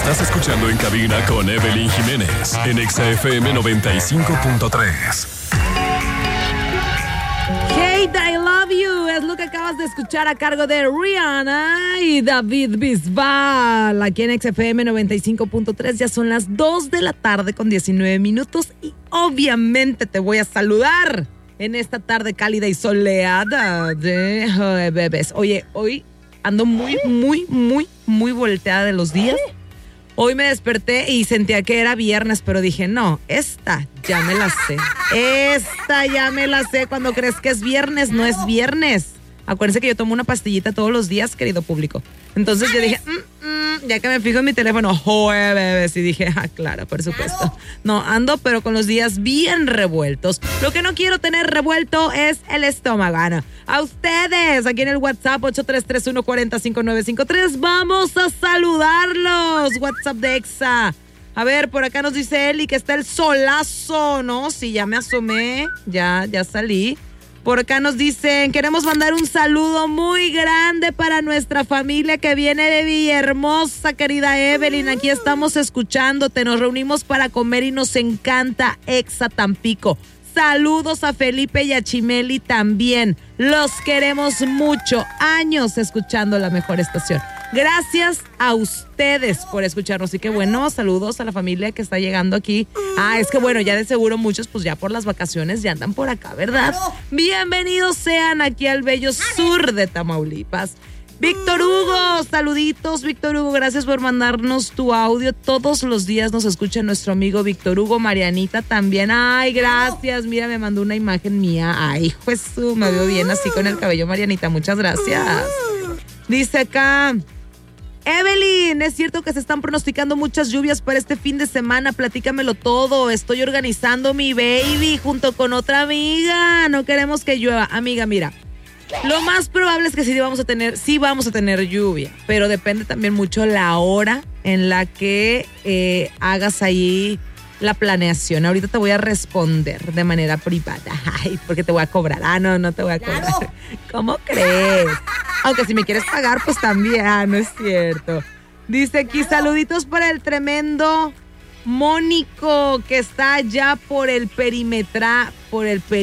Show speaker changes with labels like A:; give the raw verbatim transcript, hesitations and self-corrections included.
A: Estás escuchando en cabina con Evelyn Jiménez en Exa F M noventa y cinco punto tres.
B: Hate, I Love You es lo que acabas de escuchar a cargo de Rihanna y David Bisbal aquí en X F M noventa y cinco punto tres. Ya son las dos de la tarde con diecinueve minutos y obviamente te voy a saludar en esta tarde cálida y soleada de uh, bebés. Oye, hoy ando muy, muy, muy, muy volteada de los días. Hoy me desperté y sentía que era viernes, pero dije, no, esta ya me la sé. Esta ya me la sé. Cuando crees que es viernes, no es viernes. Acuérdense que yo tomo una pastillita todos los días, querido público. Entonces yo dije, mm, mm, ya que me fijo en mi teléfono, jueves. Y dije, ah, claro, por supuesto. No, ando, pero con los días bien revueltos. Lo que no quiero tener revuelto es el estómago. Ana. A ustedes, aquí en el WhatsApp ocho tres tres uno cuatro cinco nueve cinco tres, vamos a saludarlos. WhatsApp de Exa. A ver, por acá nos dice Eli que está el solazo, ¿no? Sí, ya me asomé, ya, ya salí. Por acá nos dicen, queremos mandar un saludo muy grande para nuestra familia que viene de Villahermosa, querida Evelyn. Aquí estamos escuchándote, nos reunimos para comer y nos encanta Exa Tampico. Saludos a Felipe y a Chimeli también. Los queremos mucho. Años escuchando la mejor estación. Gracias a ustedes por escucharnos. Y qué bueno, saludos a la familia que está llegando aquí. Ah, es que bueno, ya de seguro muchos pues ya por las vacaciones ya andan por acá, ¿verdad? Bienvenidos sean aquí al bello sur de Tamaulipas. Víctor Hugo, saluditos, Víctor Hugo, gracias por mandarnos tu audio. Todos los días nos escucha nuestro amigo Víctor Hugo. Marianita también, ay, gracias, mira, me mandó una imagen mía. Ay, Jesús, me veo bien así con el cabello, Marianita, muchas gracias. Dice acá, Evelyn, es cierto que se están pronosticando muchas lluvias para este fin de semana, platícamelo todo. Estoy organizando mi baby junto con otra amiga, no queremos que llueva. Amiga, mira, lo más probable es que sí vamos a tener, sí vamos a tener lluvia, pero depende también mucho la hora en la que eh, hagas ahí la planeación. Ahorita te voy a responder de manera privada. Ay, porque te voy a cobrar. Ah, no, no te voy a cobrar. Claro. ¿Cómo crees? Aunque si me quieres pagar, pues también. Ah, no es cierto. Dice aquí, claro, saluditos para el tremendo Mónico que está allá por el perimetra, por el perimetra.